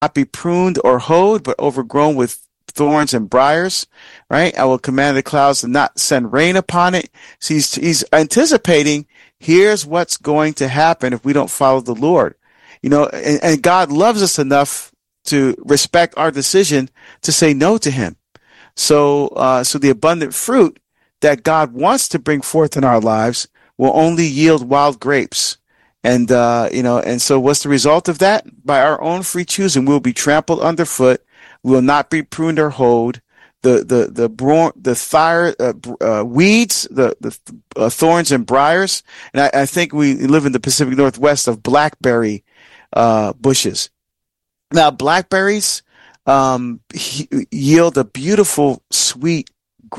not be pruned or hoed, but overgrown with thorns and briars, right? I will command the clouds to not send rain upon it. So he's anticipating, here's what's going to happen if we don't follow the Lord. And God loves us enough to respect our decision to say no to him. So the abundant fruit that God wants to bring forth in our lives will only yield wild grapes. And so what's the result of that? By our own free choosing, we'll be trampled underfoot. We will not be pruned or hoed. Weeds, the thorns and briars. And I think we live in the Pacific Northwest of blackberry bushes. Now, blackberries yield a beautiful, sweet.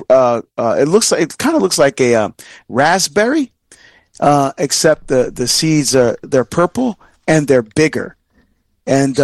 It kind of looks like a raspberry, except the seeds they're purple and they're bigger, and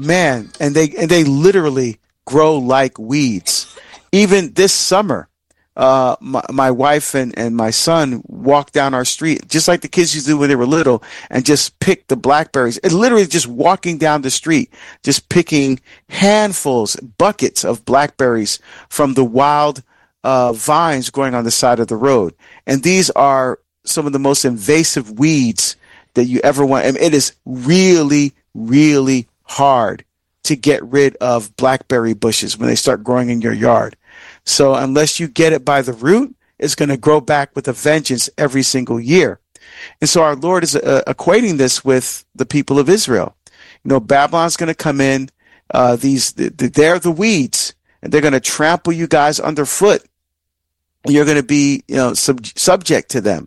they literally grow like weeds. Even this summer, my wife and my son walked down our street just like the kids used to do when they were little, and just picked the blackberries. And literally just walking down the street, just picking handfuls, buckets of blackberries from the wild vines growing on the side of the road. And these are some of the most invasive weeds that you ever want. And it is really, really hard to get rid of blackberry bushes when they start growing in your yard. So unless you get it by the root, it's going to grow back with a vengeance every single year. And so our Lord is equating this with the people of Israel. Babylon's going to come in. They're the weeds, and they're going to trample you guys underfoot. You're going to be, subject to them.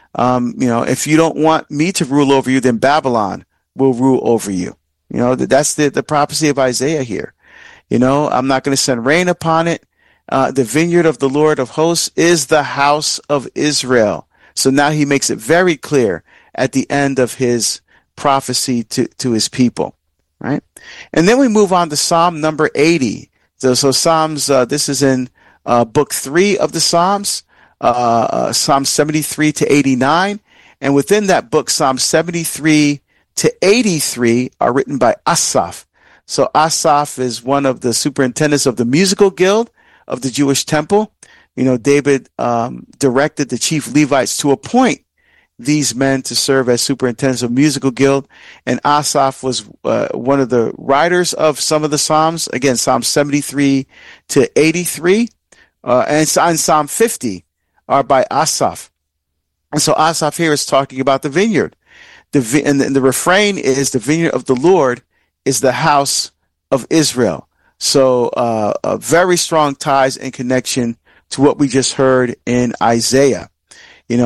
If you don't want me to rule over you, then Babylon will rule over you. That's the prophecy of Isaiah here. I'm not going to send rain upon it. The vineyard of the Lord of hosts is the house of Israel. So now he makes it very clear at the end of his prophecy to his people, right? And then we move on to Psalm number 80. So Psalms, this is in book 3 of the Psalms, Psalm 73 to 89. And within that book, Psalm 73 to 83 are written by Asaph. So Asaph is one of the superintendents of the musical guild of the Jewish temple. David directed the chief Levites to appoint these men to serve as superintendents of musical guild. And Asaph was one of the writers of some of the Psalms. Again, Psalm 73 to 83 and Psalm 50 are by Asaph. And so Asaph here is talking about the vineyard. And the refrain is, the vineyard of the Lord is the house of Israel. So very strong ties and connection to what we just heard in Isaiah. And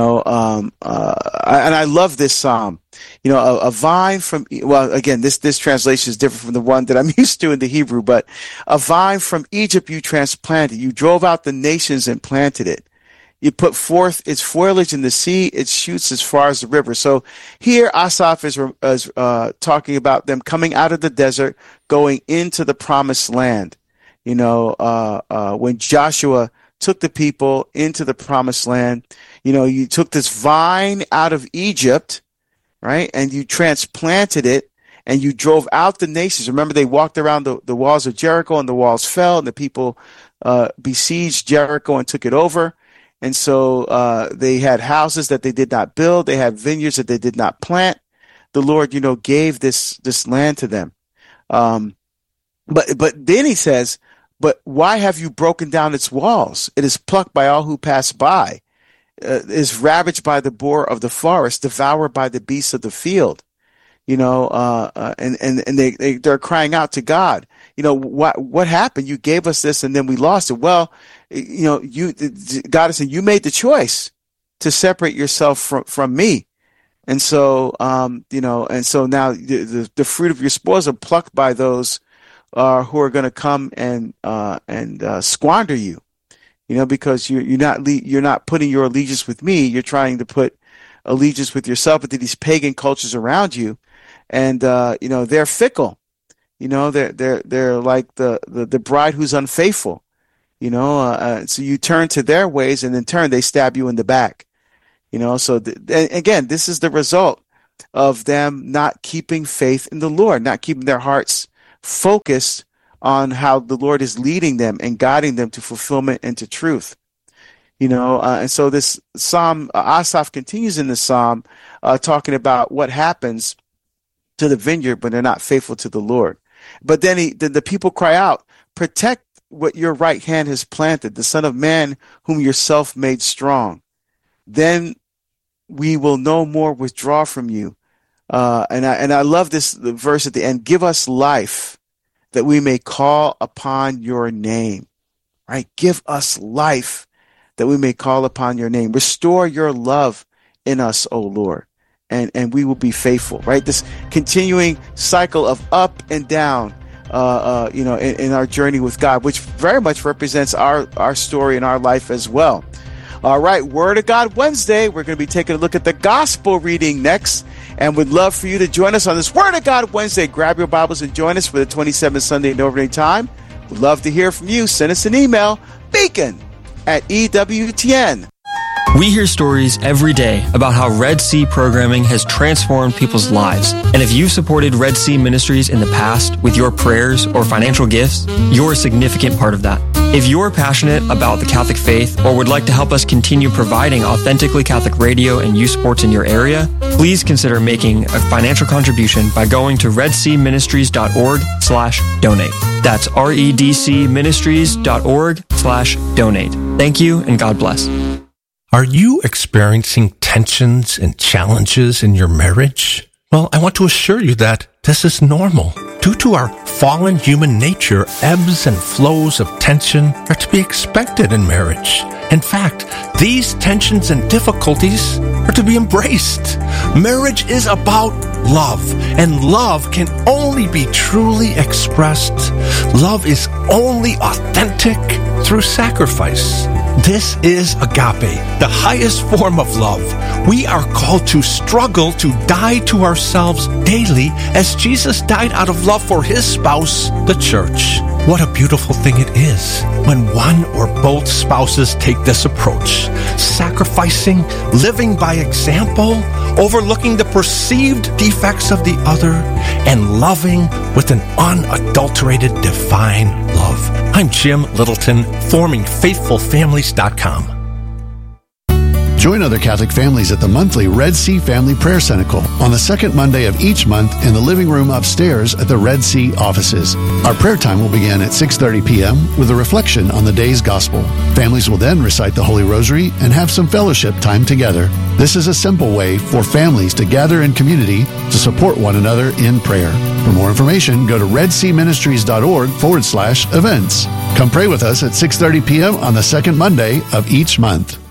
I love this psalm. A vine from, well, again, this translation is different from the one that I'm used to in the Hebrew, but a vine from Egypt you transplanted. You drove out the nations and planted it. You put forth its foliage in the sea, its shoots as far as the river. So here Asaph is talking about them coming out of the desert, going into the promised land. When Joshua took the people into the promised land, you took this vine out of Egypt, right? And you transplanted it and you drove out the nations. Remember, they walked around the walls of Jericho and the walls fell and the people besieged Jericho and took it over. And so they had houses that they did not build. They had vineyards that they did not plant. The Lord, gave this land to them. But then he says, but why have you broken down its walls? It is plucked by all who pass by, is ravaged by the boar of the forest, devoured by the beasts of the field. And they're crying out to God. What happened? You gave us this and then we lost it. Well, God is saying, you made the choice to separate yourself from me. And so, and so now the fruit of your spoils are plucked by those who are going to come and squander you, because you're not putting your allegiance with me. You're trying to put allegiance with yourself, but to these pagan cultures around you. And, they're fickle, they're like the bride who's unfaithful, so you turn to their ways and in turn they stab you in the back, so again, this is the result of them not keeping faith in the Lord, not keeping their hearts focused on how the Lord is leading them and guiding them to fulfillment and to truth. And so this psalm, Asaph continues in the psalm talking about what happens to the vineyard when they're not faithful to the Lord. But then the people cry out, protect what your right hand has planted, the Son of Man whom yourself made strong. Then we will no more withdraw from you. And I love the verse at the end, give us life that we may call upon your name, right? Give us life that we may call upon your name. Restore your love in us, O Lord, and we will be faithful, right? This continuing cycle of up and down, in our journey with God, which very much represents our story and our life as well. All right, Word of God Wednesday. We're going to be taking a look at the gospel reading next, and would love for you to join us on this Word of God Wednesday. Grab your Bibles and join us for the 27th Sunday in Ordinary Time. We'd love to hear from you. Send us an email, beacon@EWTN. We hear stories every day about how Red Sea programming has transformed people's lives. And if you've supported Red Sea Ministries in the past with your prayers or financial gifts, you're a significant part of that. If you're passionate about the Catholic faith or would like to help us continue providing authentically Catholic radio and youth sports in your area, please consider making a financial contribution by going to redseaministries.org/donate. That's redcministries.org/donate. Thank you and God bless. Are you experiencing tensions and challenges in your marriage? Well, I want to assure you that this is normal. Due to our fallen human nature, ebbs and flows of tension are to be expected in marriage. In fact, these tensions and difficulties are to be embraced. Marriage is about love, and love can only be truly expressed. Love is only authentic through sacrifice. This is agape, the highest form of love. We are called to struggle to die to ourselves daily as Jesus died out of love for his spouse, the church. What a beautiful thing it is when one or both spouses take this approach, sacrificing, living by example, overlooking the perceived defects of the other, and loving with an unadulterated divine love. I'm Jim Littleton, formingfaithfulfamilies.com. Join other Catholic families at the monthly Red Sea Family Prayer Cenacle on the second Monday of each month in the living room upstairs at the Red Sea offices. Our prayer time will begin at 6:30 p.m. with a reflection on the day's gospel. Families will then recite the Holy Rosary and have some fellowship time together. This is a simple way for families to gather in community to support one another in prayer. For more information, go to redseaministries.org/events. Come pray with us at 6:30 p.m. on the second Monday of each month.